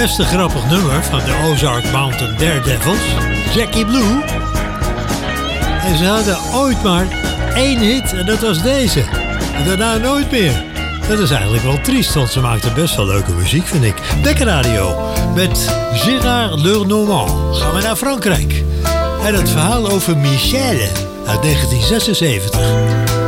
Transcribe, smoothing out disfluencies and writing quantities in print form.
best een grappig nummer van de Ozark Mountain Daredevils, Jackie Blue. En ze hadden ooit maar 1 hit en dat was deze. En daarna nooit meer. Dat is eigenlijk wel triest, want ze maakten best wel leuke muziek, vind ik. Dekker Radio met Gérard Lenormand. Gaan we naar Frankrijk. En het verhaal over Michelle uit 1976.